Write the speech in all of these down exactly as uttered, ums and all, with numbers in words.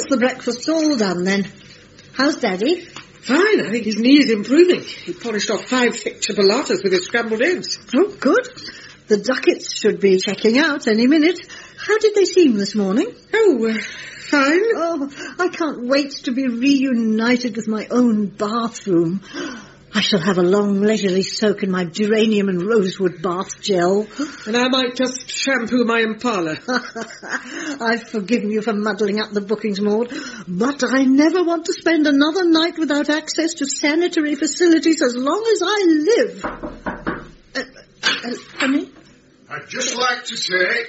suppose the breakfast's all done then. How's Daddy? Fine, I think his knee's improving. He polished off five thick chipolatas with his scrambled eggs. Oh, good. The Duckets should be checking out any minute. How did they seem this morning? Oh, uh, fine. Oh, I can't wait to be reunited with my own bathroom. I shall have a long leisurely soak in my geranium and rosewood bath gel. And I might just shampoo my Impala. I've forgiven you for muddling up the bookings, Maud, but I never want to spend another night without access to sanitary facilities as long as I live. Uh, uh, come in. I'd just like to say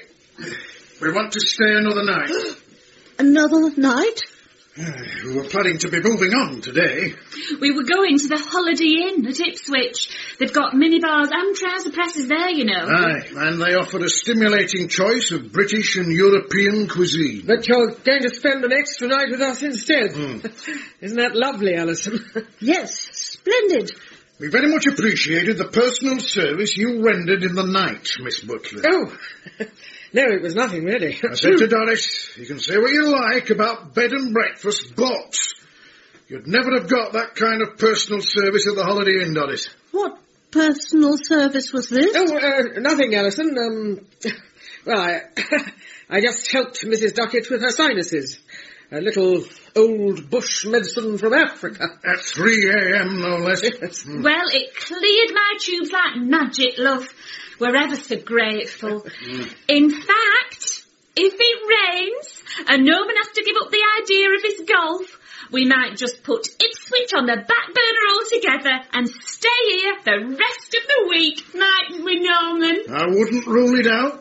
we want to stay another night. Another night? We were planning to be moving on today. We were going to the Holiday Inn at Ipswich. They've got minibars and trouser presses there, you know. Aye, and they offer a stimulating choice of British and European cuisine. But you're going to spend an extra night with us instead. Mm. Isn't that lovely, Alison? Yes, splendid. We very much appreciated the personal service you rendered in the night, Miss Butler. Oh, no, it was nothing, really. I said to Doris, you can say what you like about bed and breakfast, but you'd never have got that kind of personal service at the Holiday Inn, Doris. What personal service was this? Oh, uh, nothing, Alison. Um, well, I, I just helped Missus Duckett with her sinuses. A little old bush medicine from Africa. At three a.m., no less. Mm. Well, it cleared my tubes like magic, love. We're ever so grateful. Mm. In fact, if it rains and no one has to give up the idea of his golf, we might just put Ipswich on the back burner altogether and stay here the rest of the week, mightn't we, Norman? I wouldn't rule it out.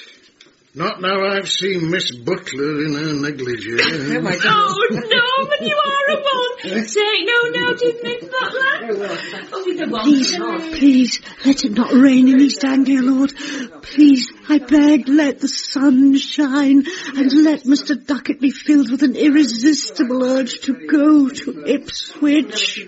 Not now I've seen Miss Butler in her negligee. Oh, my God. Oh, Norman, you are a one. Take no notice, Miss Butler. Oh, with the one. Please, please, let it not rain in East Anglia, Lord. Please, I beg, let the sun shine, and let Mister Duckett be filled with an irresistible urge to go to Ipswich.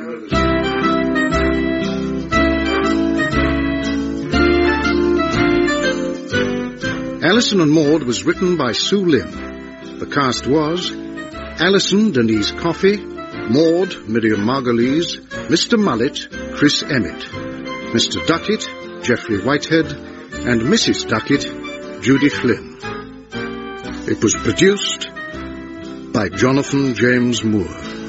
Alison and Maud was written by Sue Lynn. The cast was Alison Denise Coffey, Maud Miriam Margolyes, Mister Mullet Chris Emmett, Mister Duckett Geoffrey Whitehead, and Missus Duckett Judy Flynn. It was produced by Jonathan James Moore.